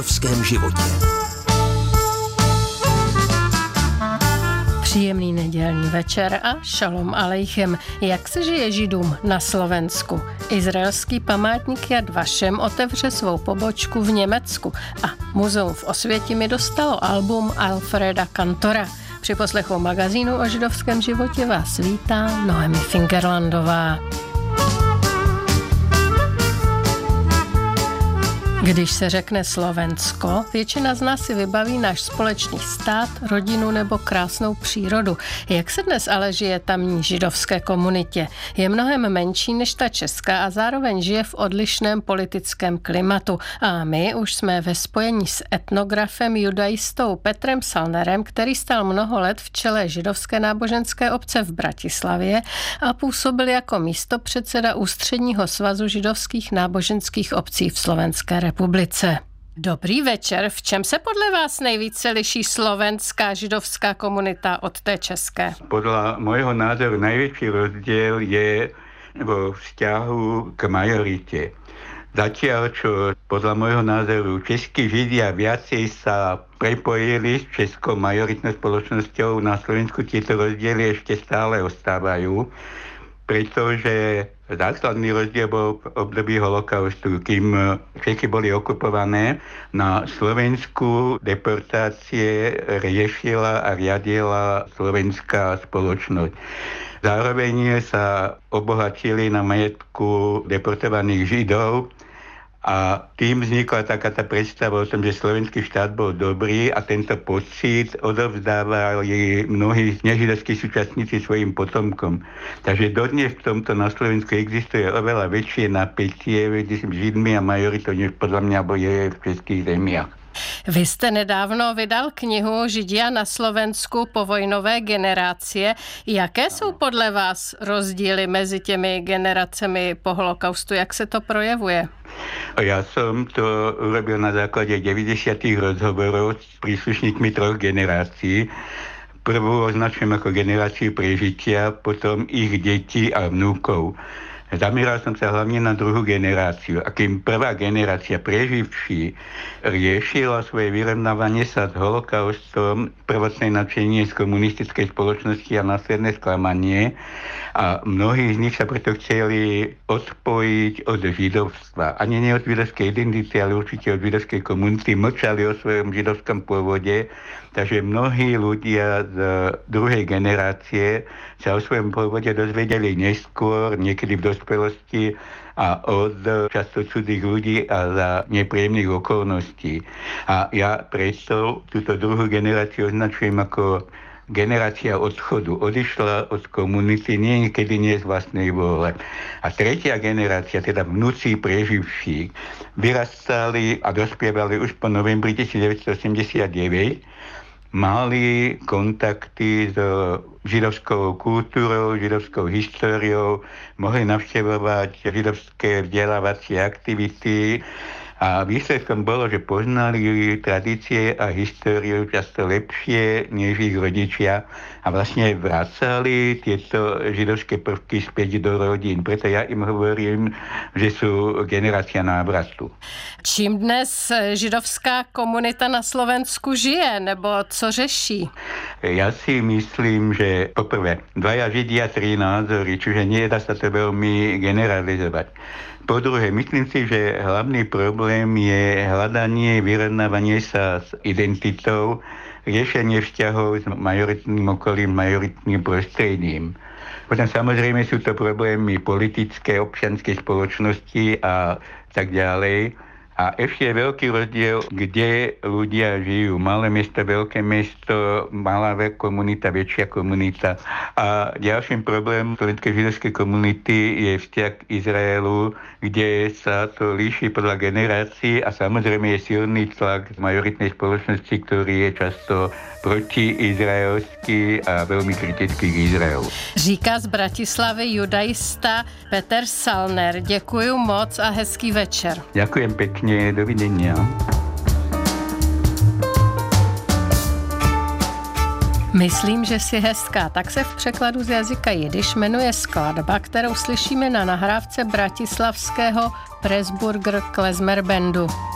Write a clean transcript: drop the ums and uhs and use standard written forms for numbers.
v židovském životě. Příjemný nedělní večer a šalom alejchem. Jak se žije Židům na Slovensku? Izraelský památník Yad Vashem otevře svou pobočku v Německu a muzeum v Osvětimi dostalo album Alfreda Kantora. Při poslechu magazínu o židovském životě vás vítá Noemi Fingerlandová. Když se řekne Slovensko, většina z nás si vybaví náš společný stát, rodinu nebo krásnou přírodu. Jak se dnes ale žije tamní židovské komunitě? Je mnohem menší než ta česká a zároveň žije v odlišném politickém klimatu. A my už jsme ve spojení s etnografem, judaistou Petrem Salnerem, který stál mnoho let v čele židovské náboženské obce v Bratislavě a působil jako místopředseda Ústředního svazu židovských náboženských obcí v Slovenské republice. Dobrý večer. V čem se podle vás nejvíce liší slovenská židovská komunita od té české? Podľa môjho názoru najväčší rozdiel je vo vzťahu k majorite. Zatiaľ, čo podľa môjho názoru českí židia viacej sa prepojili s českou majoritnou spoločnosťou, na Slovensku tieto rozdiely ešte stále ostávajú, pretože základný rozdiel bol v období holokaustu, kým Čechy boli okupované. Na Slovensku deportácie riešila a riadila slovenská spoločnosť. Zároveň sa obohatili na majetku deportovaných Židov a tým vznikla taká tá predstava o tom, že slovenský štát bol dobrý a tento pocit odovzdávali mnohí nežidovskí súčasníci svojim potomkom. Takže dodnes v tomto na Slovensku existuje oveľa väčšie napätie medzi Židmi a majoritou, než podľa mňa je v českých zemiach. Vy jste nedávno vydal knihu Židia na Slovensku povojnové generácie. Jaké jsou podle vás rozdíly mezi těmi generacemi po holokaustu? Jak se to projevuje? Ja som to urobil na základe 90. rozhovorov s príslušníkmi 3 generácií. Prvú označujem ako generáciu prežitia, potom ich detí a vnúkov. Zameral som sa hlavne na druhú generáciu. A kým prvá generácia preživší riešila svoje vyrovnávanie sa s holokaustom, prvotné nadšenie z komunistickej spoločnosti a následné sklamanie, a mnohí z nich sa preto chceli odpojiť od židovstva. Ani nie od židovskej identity, ale určite od židovskej komunity. Mlčali o svojom židovskom pôvode. Takže mnohí ľudia z druhej generácie sa o svojom pôvode dozvedeli neskôr, niekedy v dospelosti a od často cudzích ľudí a za nepríjemných okolností. A ja preto túto druhú generáciu označujem ako generácia odchodu. Odišla od komunity, niekedy nie z vlastnej vôle. A tretia generácia, teda vnúci preživší, vyrastali a dospievali už po novembri 1989, mali kontakty s židovskou kultúrou, židovskou históriou, mohli navštevovať židovské vzdelávacie aktivity a výsledkom bolo, že poznali tradície a históriu často lepšie než ich rodičia a vlastne vracali tieto židovské prvky späť do rodín. Preto ja im hovorím, že sú generácia návratu. Čím dnes židovská komunita na Slovensku žije, nebo co řeší? Ja si myslím, že poprvé, 2 Židia, 3 názory, čiže nie dá sa to veľmi generalizovať. Po druhé, myslím si, že hlavný problém je hľadanie, vyrovnávanie sa s identitou, riešenie vzťahov s majoritným okolím, majoritným prostredím. Potom samozrejme sú to problémy politické, občianskej spoločnosti a tak ďalej. A ešte je veľký rozdiel, kde ľudia žijú. Malé mesto, veľké mesto, malá komunita, väčšia komunita. A ďalším problémom slovenskej židovskej komunity je vzťah k Izraelu, kde sa to líši podľa generácií a samozrejme je silný tlak z majoritnej spoločnosti, ktorý je často protiizraelský a veľmi kritický k Izraelu. Říká z Bratislavy judaista Peter Salner. Děkuju moc a hezký večer. Ďakujem pekne, dovidenia. Myslím, že si hezká. Tak se v překladu z jazyka jidiš jmenuje skladba, kterou slyšíme na nahrávce bratislavského Pressburger Klezmer Bandu.